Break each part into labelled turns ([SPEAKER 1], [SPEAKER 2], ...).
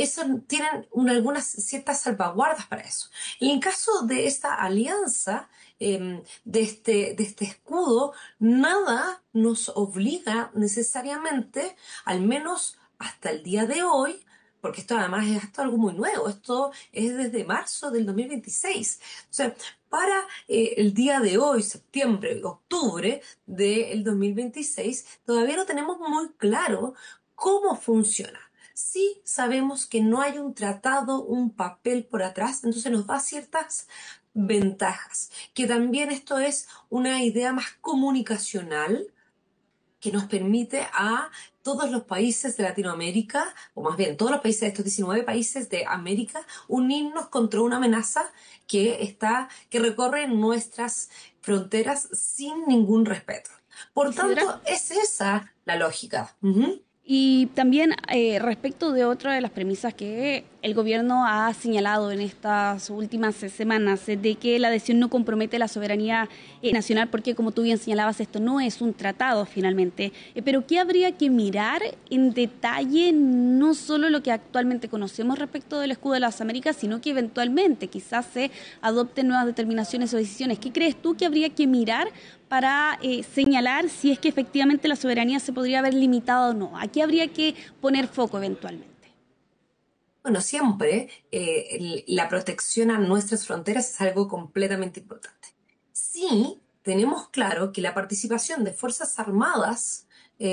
[SPEAKER 1] eso tienen algunas ciertas salvaguardas para eso. En el caso de esta alianza, de este escudo, nada nos obliga necesariamente, al menos hasta el día de hoy, porque esto además es esto algo muy nuevo, esto es desde marzo del 2026. O sea, para el día de hoy, septiembre, octubre del 2026, todavía no tenemos muy claro cómo funciona. Sí sabemos que no hay un tratado, un papel por atrás, entonces nos da ciertas ventajas. Que también esto es una idea más comunicacional que nos permite a todos los países de Latinoamérica, o más bien todos los países de estos 19 países de América, unirnos contra una amenaza que recorre nuestras fronteras sin ningún respeto. Por
[SPEAKER 2] Isidora.
[SPEAKER 1] tanto, es esa la lógica. Ujú.
[SPEAKER 2] Y también respecto de otra de las premisas que el gobierno ha señalado en estas últimas semanas, de que la adhesión no compromete la soberanía nacional, porque como tú bien señalabas, esto no es un tratado finalmente. Pero ¿qué habría que mirar en detalle, no solo lo que actualmente conocemos respecto del escudo de las Américas, sino que eventualmente quizás se adopten nuevas determinaciones o decisiones? ¿Qué crees tú que habría que mirar para señalar si es que efectivamente la soberanía se podría haber limitado o no? ¿A qué habría que poner foco eventualmente?
[SPEAKER 1] Bueno, siempre la protección a nuestras fronteras es algo completamente importante. Sí, tenemos claro que la participación de Fuerzas Armadas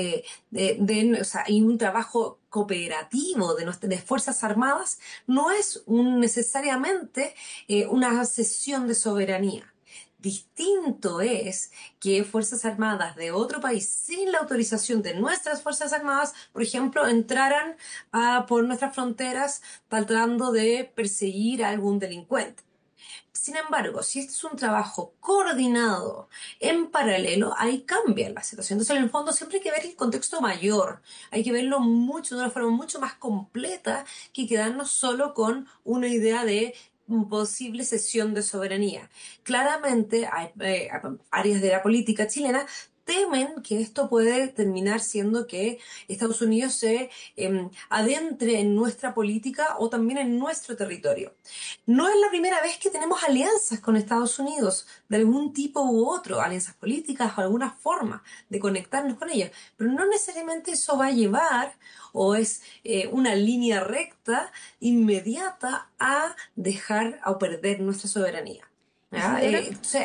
[SPEAKER 1] o sea, y un trabajo cooperativo de Fuerzas Armadas no es necesariamente una cesión de soberanía. Distinto es que Fuerzas Armadas de otro país, sin la autorización de nuestras Fuerzas Armadas, por ejemplo, entraran por nuestras fronteras tratando de perseguir a algún delincuente. Sin embargo, si este es un trabajo coordinado en paralelo, ahí cambia la situación. Entonces, en el fondo, siempre hay que ver el contexto mayor. Hay que verlo mucho, de una forma mucho más completa que quedarnos solo con una idea de posible cesión de soberanía. Claramente, hay áreas de la política chilena temen que esto puede terminar siendo que Estados Unidos se adentre en nuestra política o también en nuestro territorio. No es la primera vez que tenemos alianzas con Estados Unidos, de algún tipo u otro, alianzas políticas o alguna forma de conectarnos con ellas, pero no necesariamente eso va a llevar o es una línea recta inmediata a dejar o perder nuestra soberanía. ¿Ya?
[SPEAKER 2] Isidora.
[SPEAKER 1] Entonces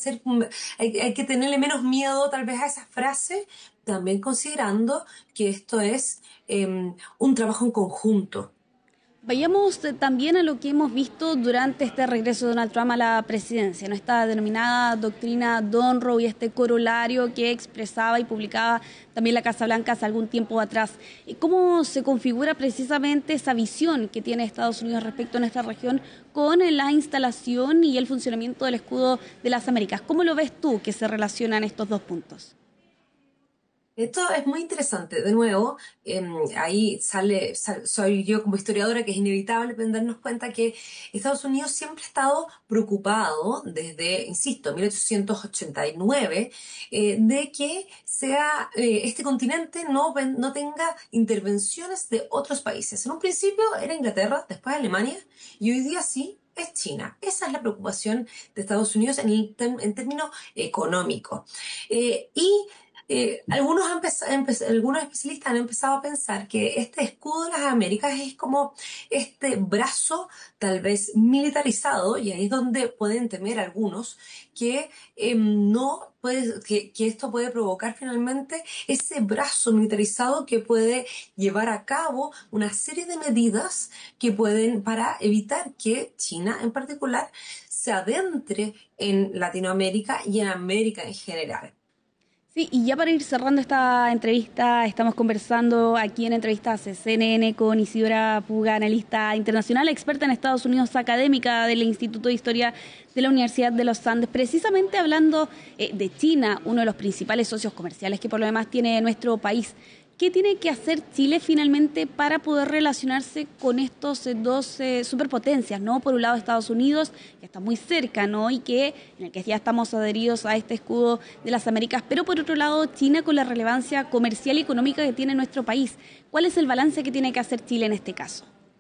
[SPEAKER 1] hay que tenerle menos miedo tal vez a esa frase, también considerando que esto es un trabajo en conjunto.
[SPEAKER 2] Vayamos también a lo que hemos visto durante este regreso de Donald Trump a la presidencia, ¿no? Esta denominada doctrina Monroe y este corolario que expresaba y publicaba también la Casa Blanca hace algún tiempo atrás. ¿Cómo se configura precisamente esa visión que tiene Estados Unidos respecto a nuestra región con la instalación y el funcionamiento del escudo de las Américas? ¿Cómo lo ves tú que se relacionan estos dos puntos?
[SPEAKER 1] Esto es muy interesante. De nuevo, ahí soy yo como historiadora que es inevitable darnos cuenta que Estados Unidos siempre ha estado preocupado desde, insisto, 1889, de que este continente no tenga intervenciones de otros países. En un principio era Inglaterra, después Alemania, y hoy día sí. Es China. Esa es la preocupación de Estados Unidos en términos económicos. Y algunos especialistas han empezado a pensar que este escudo de las Américas es como este brazo tal vez militarizado, y ahí es donde pueden temer algunos que no puede, que esto puede provocar finalmente ese brazo militarizado que puede llevar a cabo una serie de medidas que pueden para evitar que China en particular se adentre en Latinoamérica y en América en general.
[SPEAKER 2] Sí, y ya para ir cerrando esta entrevista, estamos conversando aquí en Entrevistas CNN con Isidora Puga, analista internacional, experta en Estados Unidos, académica del Instituto de Historia de la Universidad de los Andes, precisamente hablando de China, uno de los principales socios comerciales que por lo demás tiene nuestro país. ¿Qué tiene que hacer Chile finalmente para poder relacionarse con estos dos superpotencias, ¿no? Por un lado Estados Unidos, que está muy cerca, ¿no? En el que ya estamos adheridos a este escudo de las Américas, pero por otro lado China con la relevancia comercial y económica que tiene nuestro país. ¿Cuál es el balance que tiene que hacer Chile en este caso?